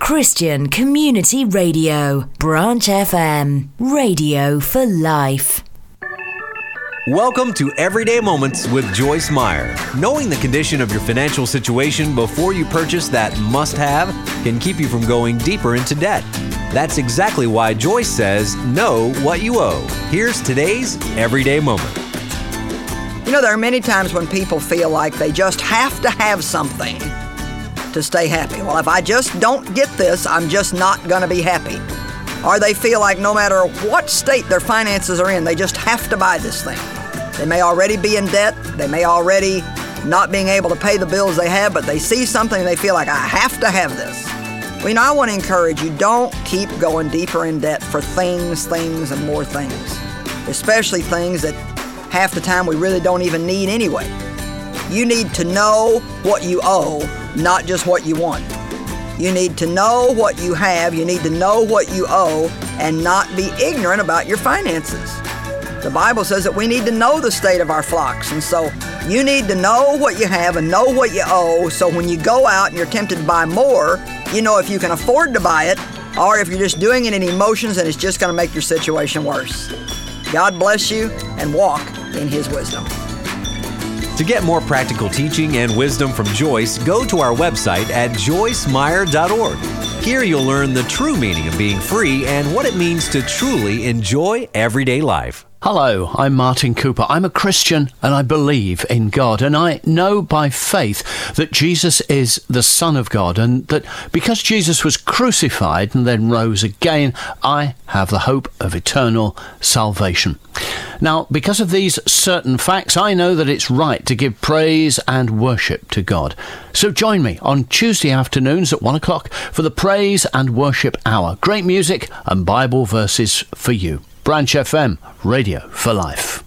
Christian Community Radio, Branch FM, radio for life. Welcome to Everyday Moments with Joyce Meyer. Knowing the condition of your financial situation before you purchase that must-have can keep you from going deeper into debt. That's exactly why Joyce says, know what you owe. Here's today's Everyday Moment. You know, there are many times when people feel like they just have to have something to stay happy. Well, if I just don't get this, I'm just not going to be happy. Or they feel like no matter what state their finances are in, they just have to buy this thing. They may already be in debt. They may already not being able to pay the bills they have, but they see something and they feel like, I have to have this. Well, you know, I want to encourage you, don't keep going deeper in debt for things, and more things. Especially things that half the time we really don't even need anyway. You need to know what you owe, not just what you want. You need to know what you have, you need to know what you owe, and not be ignorant about your finances. The Bible says that we need to know the state of our flocks, and so you need to know what you have and know what you owe, so when you go out and you're tempted to buy more, you know if you can afford to buy it, or if you're just doing it in emotions and it's just going to make your situation worse. God bless you, and walk in His wisdom. To get more practical teaching and wisdom from Joyce, go to our website at joycemeyer.org. Here you'll learn the true meaning of being free and what it means to truly enjoy everyday life. Hello, I'm Martin Cooper. I'm a Christian and I believe in God, and I know by faith that Jesus is the Son of God, and that because Jesus was crucified and then rose again, I have the hope of eternal salvation. Now, because of these certain facts, I know that it's right to give praise and worship to God. So join me on Tuesday afternoons at 1 o'clock for the Praise and Worship Hour. Great music and Bible verses for you. Branch FM, radio for life.